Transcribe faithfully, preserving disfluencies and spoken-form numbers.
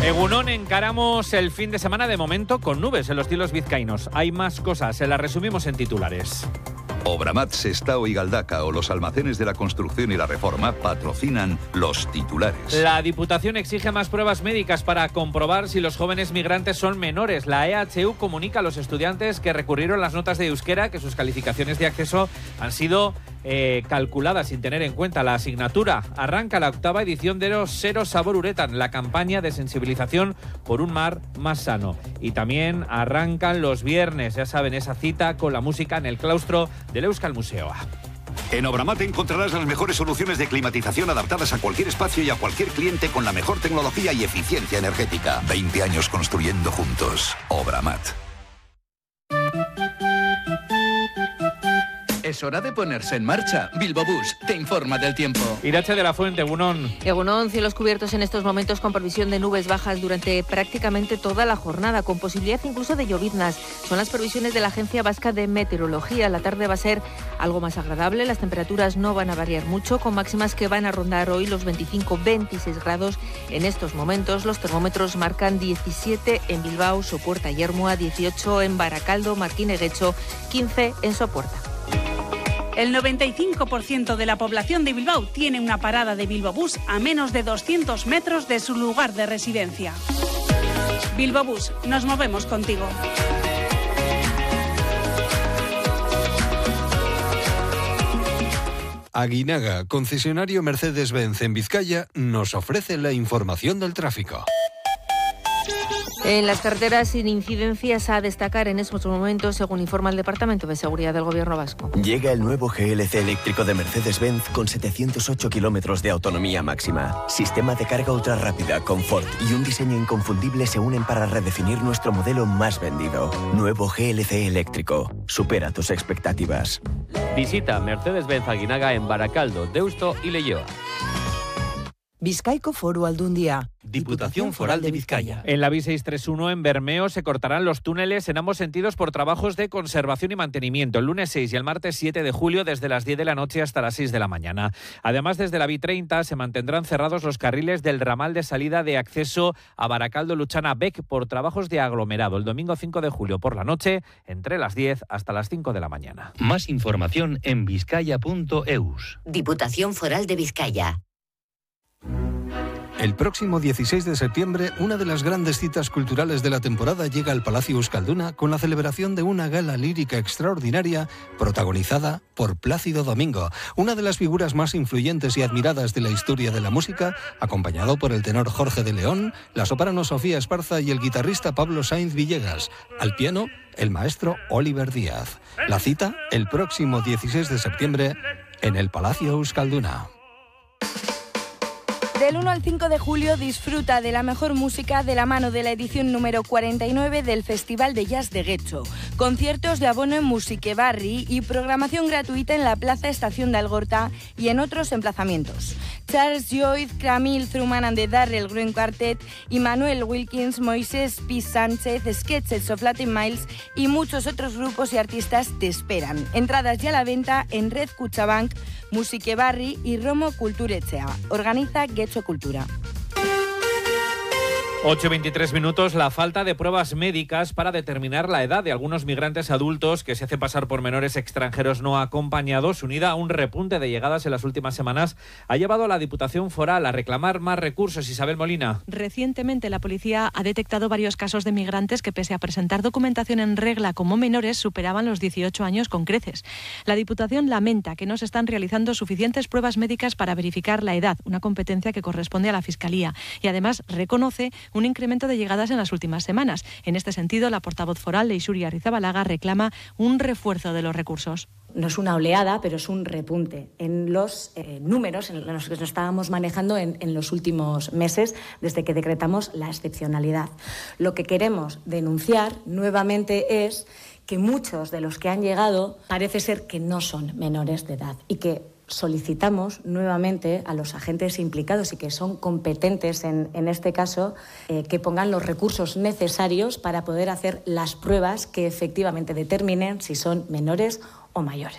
Egunon, encaramos el fin de semana de momento con nubes en los cielos vizcaínos. Hay más cosas, se las resumimos en titulares. Obramat, Sestao y Galdaca, o los almacenes de la construcción y la reforma, patrocinan los titulares. La Diputación exige más pruebas médicas para comprobar si los jóvenes migrantes son menores. La E H U comunica a los estudiantes que recurrieron las notas de euskera que sus calificaciones de acceso han sido eh, calculadas sin tener en cuenta la asignatura. Arranca la octava edición de los Cero Sabor Uretan, la campaña de sensibilización por un mar más sano. Y también arrancan los viernes, ya saben, esa cita con la música en el claustro del Euskal Museoa. En Obramat encontrarás las mejores soluciones de climatización adaptadas a cualquier espacio y a cualquier cliente con la mejor tecnología y eficiencia energética. veinte años construyendo juntos. Obramat. Es hora de ponerse en marcha. Bilbo Bus te informa del tiempo. Irache de la Fuente, Egunon. Egunon, cielos cubiertos en estos momentos con previsión de nubes bajas durante prácticamente toda la jornada, con posibilidad incluso de lloviznas. Son las previsiones de la Agencia Vasca de Meteorología. La tarde va a ser algo más agradable, las temperaturas no van a variar mucho, con máximas que van a rondar hoy los veinticinco a veintiséis grados. En estos momentos los termómetros marcan diecisiete en Bilbao, Sopuerta y Ermua, dieciocho en Baracaldo, Martín Eguecho, quince en Sopuerta. El noventa y cinco por ciento de la población de Bilbao tiene una parada de Bilbo Bus a menos de doscientos metros de su lugar de residencia. Bilbo Bus, nos movemos contigo. Aguinaga, concesionario Mercedes-Benz en Vizcaya, nos ofrece la información del tráfico. En las carreteras sin incidencias a destacar en estos momentos, según informa el Departamento de Seguridad del Gobierno Vasco. Llega el nuevo G L C eléctrico de Mercedes-Benz con setecientos ocho kilómetros de autonomía máxima. Sistema de carga ultra rápida, confort y un diseño inconfundible se unen para redefinir nuestro modelo más vendido. Nuevo G L C eléctrico. Supera tus expectativas. Visita Mercedes-Benz Aguinaga en Baracaldo, Deusto y Leioa. Bizkaiko Foru Aldundia. Diputación Foral de Vizcaya. En la B seiscientos treinta y uno en Bermeo se cortarán los túneles en ambos sentidos por trabajos de conservación y mantenimiento el lunes seis y el martes siete de julio desde las diez de la noche hasta las seis de la mañana. Además, desde la B treinta se mantendrán cerrados los carriles del ramal de salida de acceso a Baracaldo-Luchana-Bec por trabajos de aglomerado el domingo cinco de julio por la noche entre las diez hasta las cinco de la mañana. Más información en vizcaya punto eus. Diputación Foral de Vizcaya. El próximo dieciséis de septiembre, una de las grandes citas culturales de la temporada llega al Palacio Euskalduna con la celebración de una gala lírica extraordinaria protagonizada por Plácido Domingo, una de las figuras más influyentes y admiradas de la historia de la música, acompañado por el tenor Jorge de León, la soprano Sofía Esparza y el guitarrista Pablo Sainz Villegas. Al piano, el maestro Oliver Díaz. La cita, el próximo dieciséis de septiembre, en el Palacio Euskalduna. Del uno al cinco de julio disfruta de la mejor música de la mano de la edición número cuarenta y nueve del Festival de Jazz de Getxo. Conciertos de abono en Musique Barri y programación gratuita en la Plaza Estación de Algorta y en otros emplazamientos. Charles Lloyd, Camille Truman and the Darrell Green Quartet, Immanuel Wilkins, Moisés P. Sánchez, Sketches of Latin Miles y muchos otros grupos y artistas te esperan. Entradas ya a la venta en Red Cuchabank, Musique Barri y Romo Kulturetxea. Organiza Getxo Cultura. ocho y veintitrés minutos, la falta de pruebas médicas para determinar la edad de algunos migrantes adultos que se hacen pasar por menores extranjeros no acompañados, unida a un repunte de llegadas en las últimas semanas, ha llevado a la Diputación Foral a reclamar más recursos. Isabel Molina. Recientemente la policía ha detectado varios casos de migrantes que, pese a presentar documentación en regla como menores, superaban los dieciocho años con creces. La Diputación lamenta que no se están realizando suficientes pruebas médicas para verificar la edad, una competencia que corresponde a la Fiscalía, y además reconoce un incremento de llegadas en las últimas semanas. En este sentido, la portavoz foral Leixuri Arrizabalaga reclama un refuerzo de los recursos. No es una oleada, pero es un repunte en los eh, números en los que nos estábamos manejando en, en los últimos meses desde que decretamos la excepcionalidad. Lo que queremos denunciar nuevamente es que muchos de los que han llegado parece ser que no son menores de edad y que solicitamos nuevamente a los agentes implicados y que son competentes en, en este caso, eh, que pongan los recursos necesarios para poder hacer las pruebas que efectivamente determinen si son menores o mayores.